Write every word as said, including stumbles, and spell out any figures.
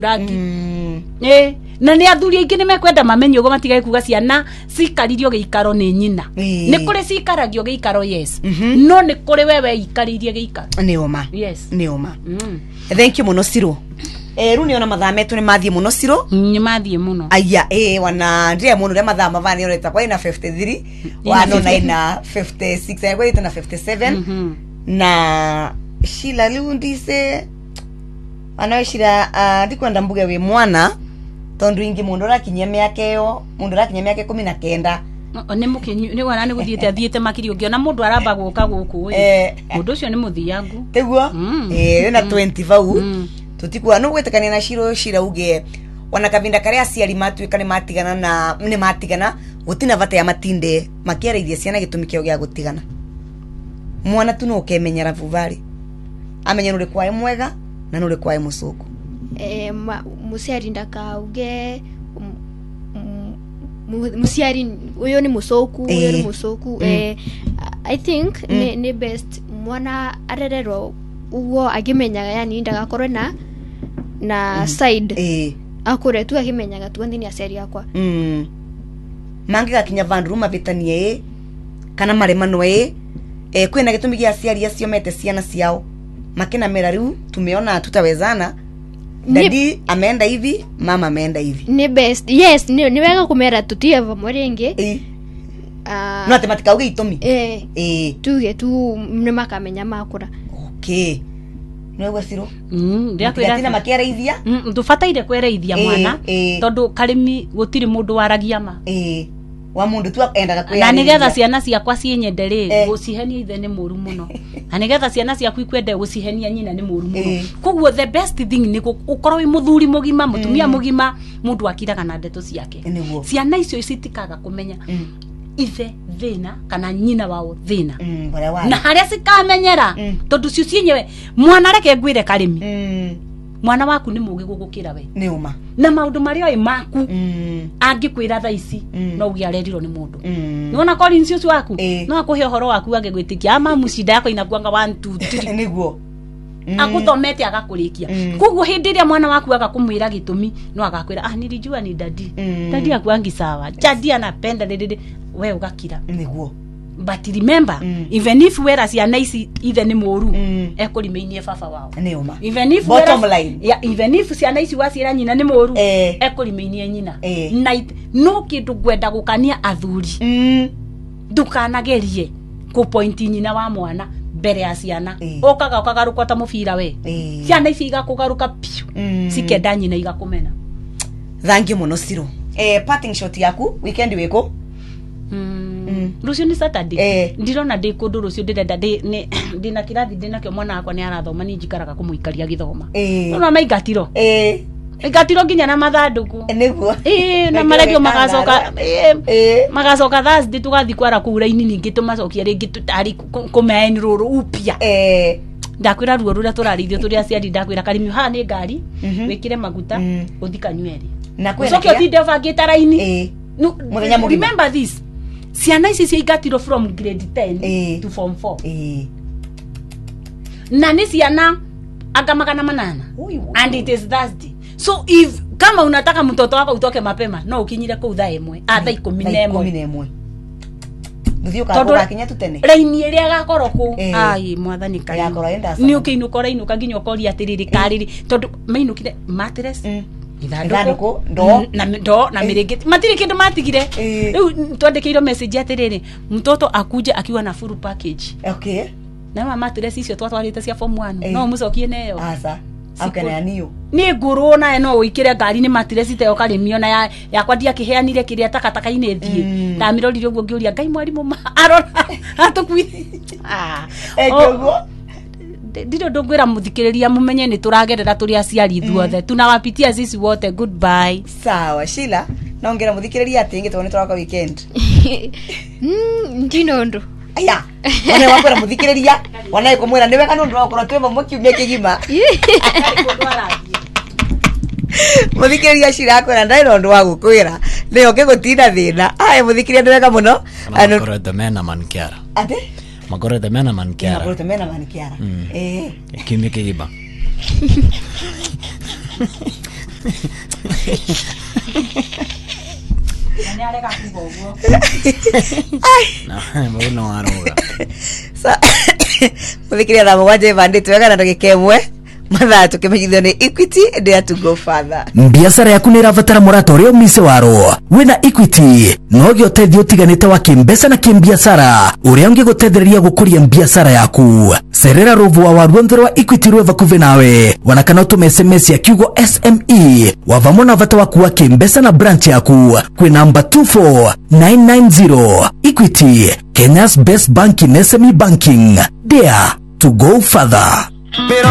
rangi mm. eh na ni athuri aingi ni mekwenda mamenye ugo matigae kuga ciana cikaririo giikaro ni nyina e. ni kuri cikaragio giikaro yes mm -hmm. no ni kuri wewe ikaririe giikaro ni uma yes ni uma mm. Thank you muno Ciro. Eh runi ona mathaa metu ni mathie muno Ciro ni mathie muno aya eh wana ndire muno re mathaa mavani oreta kwa ina fifty-three wano na ina fifty-six ya kwa ina fifty-seven mm -hmm. na Shila Lundise anawishira uh, ndikwenda mbuge we mwana tondu ingi mundu rakinyia miaka yo mundu rakinyia miaka kumi na kenda ne mukinyu ni wana ni guthiete athiete makiri ungiona mundu aramba guka guku eh mundu ucio ni muthiangu teguo mm. eh na twenty vau mm. tutikwa no gwetekania na Shiro Shira uge wana kavinda kare aciari matwika ni matigana na ni matigana gutina vata ya matinde makiarithia ciana gitumi kio gya gutigana mwana tu no ukemenyera vuvari amenya nuri kwae mwega na nuri kwae musuku eh musiari ndakauge musiari uyo ni musoku uyo ni musoku mm. eh I think mm. ni, ni best mwana arerero uwo agimenyaga yani ndagakorwe na na mm. side eh akore tu agimenyaga tu ndini aciari akwa mm mangi gakinya vandru mavitanie kana maremano eh eh kwina gitumi gia aciari acio mete ciana ciao makina mera riu tumeona tutawezana dadi ameenda hivi mama ameenda hivi ni best yes ni, ni wega kumera tutie vamwe ringi eh uh, no atematika uge itomi eh eh tuge tu ni makamenya makura okay nwewe Ciro mm ndia kwira tina makiaraithia mm tufataire kwereithia mwana e, tondu karimi gutiri mundu waragia ma eh wa mundu tu endaga kwera na nigetha ciana ciakwa cienyenderĩ eh. gucihenia ithe ni muru muno na nigetha ciana ciaku ikwende gucihenia nyina ni muru muno eh. koguo the best thing ni ukorwo wi muthuri mugima mutumia mm. mugima mundu akiraga na ndeto ciake ciana icio citikaga kumenya mm. ithe thina kana nyina wao thina mm, na haria cikamenyera mm. tondu cio cienyewe mwana reke ngwire karimi mm. mwana waku ni mugi gugukira we ni uma na maundu mari oi maku mm. angikwira tha ici mm. no ugiarerirwo ni mundu mm. nona Collins ucio waku e. no akuhe horo waku angegwitikia ama mucinda yako inakuanga one two three niguo mm. akuthomete agakurikia mm. koguo hindi ria mwana waku agakumwira gitumi no agakwira ah nilijua ni dadi mm. dadi akuangi sawa dadi anapenda dede we ugakira niguo but remember mm. even if wera ciana ici ithe ni muru mm. ekurimeinie baba wao ni uma even if bottom wera, line yeah, even if ciana ici wacira nyina ni muru eh. ekurimeinie nyina eh. night no kindu gwenda gukania athuri mm. ndukanagerie ku point nyina wa mwana mbere ya ciana eh. okaga okagaruka ta mubira we eh. ciana ici igakugaruka piu mm. cikenda nyina igakumena thank you muno Ciro eh parting shot yaku weekend weko Mm. Mm. Rucio ni Saturday eh. ndirona ndi kundu rucio ndirenda ndi ndina kirathi ndina kio mwana akwa ni arathoma ni njikaraga kumuikaria githoma eh. no maigatiro eh igatiro nginya na mathanduku niguo eh na maregio magacoka eh, eh. magacoka Thursday tugathi kwara kuura-ini ningi tumacokia ringi tutari kumaeni ruru upia eh ndakwira ruo ruria turarithio turi aciari ndakwira karimi ha ni ngari mm -hmm. wikire maguta mm. uthika nyweri na kwena kia thinde bangita raini eh no remember this ciana ici cia igatiro from grade ten e. to form four eh na ni ciana anga magana manana and it is Thursday so if kama unataka mtoto wako utoke mapema no ukinyire ku thaa imwe a thaa ikumi na imwe ndio kakoga kinya tutene raini iria gakorwo ku ai mwathani kai ni ukiinuka rainuka nginya ukori atiriri kariri tondu mainukire mattress mm. ithanduku ndo na ndo na mirigiti matiri kindu matigire riu twandikirwo message atiriri mtoto akuje akiwa na full package okay na mama mattress icio twatwarite cia form one no mucokie neyo asa akana niyo ni nguru na no wikire ngari ni mattress ite okarimio na ya yakwa ndia kiheanire kiria takataka-ini thie mm. ndamirorire uguo ngiuria ngai mwarimu arora atukui ah ejogo ndiro ndongwira muthikiriria mumenye ni turagerera turi aciari ithuothe mm. tunawapitia sisi wote goodbye sawa Shila nongera muthikiriria atingi tone turaka weekend mm ndino ndo aya wane wakwira muthikiriria wana ikomwira niwe kana ndo wakora twema mukiumia kigima muthikiriria Shila akwira ndairo ndo wagukwira leo kegutina thina ai muthikiriria ndweka muno anakorete mena mankiara ate makorete mena mankiara makorete mena mankiara mm. eh kimya kigiba Nani arega kugogo. Na mbona waroga. Sa muthikire na mwaje banditwe kana ndagikemwe mathatu kimenyithio ni Equity dare to go further. Biashara yaku nirabatara murata uria umise waro wina Equity no gyo tethio tiganite wa kimbesa na kimbiashara uria ungigutethereria gukuria biashara yaku. Serera rovu wa warwendero wa Equity rweva kuve nawe wanakana utume S M S ya kiugo S M E wavamo na vata waku wa kimbesa na branch yaku kwe namba two four nine nine zero. Equity, Kenya's best bank in S M E banking. Dare to go further. Pero